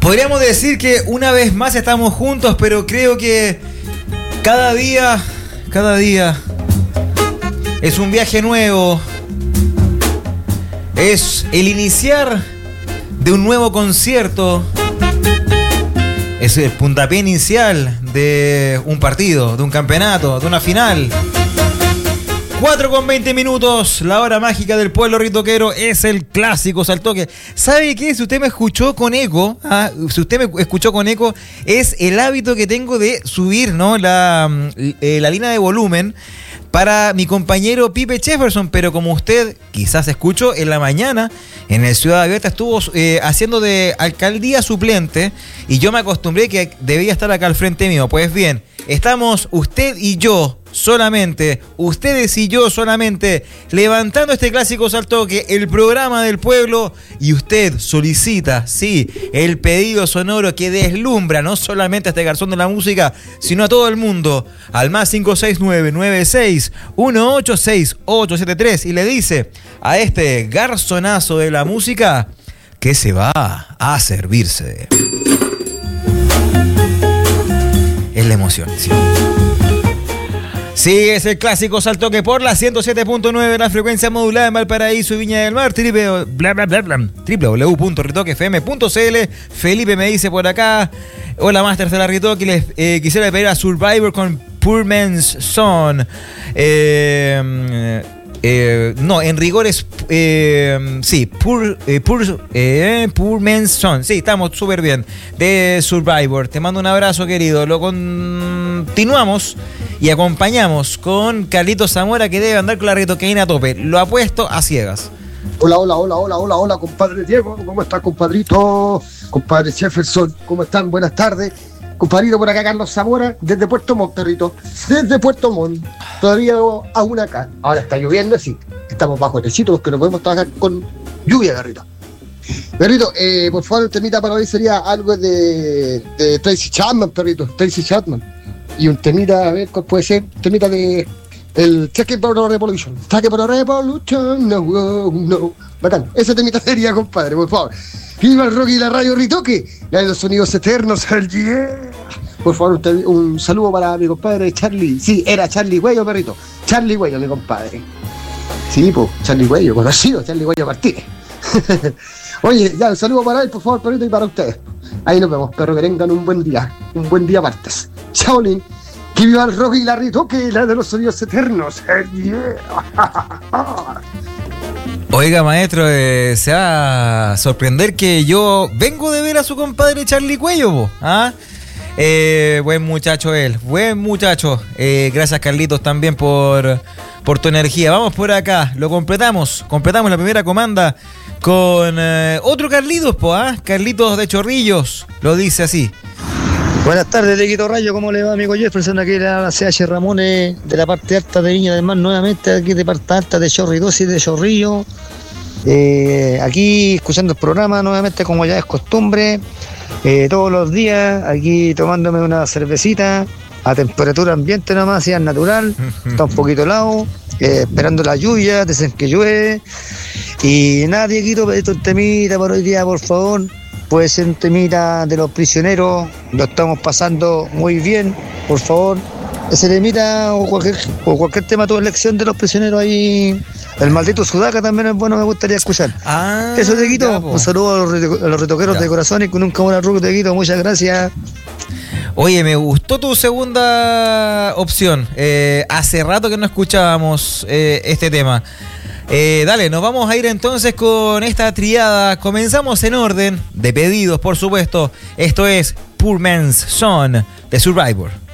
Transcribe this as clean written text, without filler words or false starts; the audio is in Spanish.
Podríamos decir que una vez más estamos juntos, pero creo que cada día es un viaje nuevo. Es el iniciar de un nuevo concierto. Es el puntapié inicial de un partido, de un campeonato, de una final. 4:20, la hora mágica del pueblo ritoquero, es el clásico Saltoque. ¿Sabe qué? Si usted me escuchó con eco, es el hábito que tengo de subir, ¿no? la línea de volumen para mi compañero Pipe Jefferson, pero como usted quizás escuchó en la mañana, en el Ciudad Abierta estuvo haciendo de alcaldía suplente y yo me acostumbré que debía estar acá al frente mío. Pues bien, estamos usted y yo solamente, ustedes y yo solamente, levantando este clásico Saltoque, el programa del pueblo, y usted solicita, sí, el pedido sonoro que deslumbra no solamente a este garzón de la música, sino a todo el mundo, al más 569-96-186-873, y le dice a este garzonazo de la música que se va a servirse. Es la emoción, sí. Sí, es el clásico Saltoque por la 107.9, la frecuencia modulada en Valparaíso y Viña del Mar, www.ritoquefm.cl. Felipe me dice por acá, hola Masters de la Ritoque, les quisiera pedir a Survivor con Poor Man's Son. No, en rigor es Poor Man's Son. Sí, estamos súper bien. De Survivor. Te mando un abrazo, querido. Lo continuamos y acompañamos con Carlitos Zamora, que debe andar con la ritoqueína a tope. Lo apuesto a ciegas. Hola, compadre Diego. ¿Cómo estás, compadrito? Compadre Jefferson, ¿cómo están? Buenas tardes. Compadrito, por acá Carlos Zamora, desde Puerto Montt, perrito. Desde Puerto Montt. Todavía aún acá. Ahora está lloviendo, sí. Estamos bajo techito, porque no podemos trabajar con lluvia, perrito. Perrito, por favor, el temita para hoy sería algo de Tracy Chapman, perrito. Tracy Chapman. Y un temita, a ver, ¿cuál puede ser? Temita de el Check It for a Revolution. Check It for a Revolution, no. Bacán. Ese temita sería, compadre, por favor. ¡Viva el rock y la radio Ritoque! La de los sonidos eternos, el yeah. Por favor, un saludo para mi compadre Charlie. Sí, era Charlie Güello, perrito. Charlie Güello, mi compadre. Sí, pues, Charlie Güello, conocido, Charlie Güello Martínez. Oye, ya, un saludo para él, por favor, perrito, y para ustedes. Ahí nos vemos, perro, que tengan un buen día martes. Chao, Lin. Que viva el rock y la Ritoque, la de los sonidos eternos, el yeah. Oiga, maestro, se va a sorprender que yo vengo de ver a su compadre Charlie Cuello, ¿ah? Buen muchacho él, buen muchacho. Gracias, Carlitos, también por tu energía. Vamos por acá, lo completamos la primera comanda con otro Carlitos, Carlitos de Chorrillos, lo dice así. Buenas tardes, Tequito Rayo, ¿cómo le va, amigo Jefferson? Aquí la CH Ramones de la parte alta de Viña del Mar, nuevamente aquí de parte alta de Chorridosis de Chorrillo. Aquí escuchando el programa nuevamente como ya es costumbre, todos los días, aquí tomándome una cervecita a temperatura ambiente nomás, ya natural, está un poquito helado, esperando la lluvia, dicen que llueve. Y nada, Dieguito, pediste un temita por hoy día, por favor. Puede ser un temita de los prisioneros, lo estamos pasando muy bien, por favor. Ese temita o cualquier tema, tu elección de los prisioneros ahí. El maldito Sudaca también es bueno, me gustaría escuchar. Eso, Tequito, un saludo a los ritoqueros de corazón y con un cabón rubio, Tequito, muchas gracias. Oye, me gustó tu segunda opción. Hace rato que no escuchábamos este tema. Dale, nos vamos a ir entonces con esta triada. Comenzamos en orden de pedidos, por supuesto. Esto es Poor Man's Son de Survivor.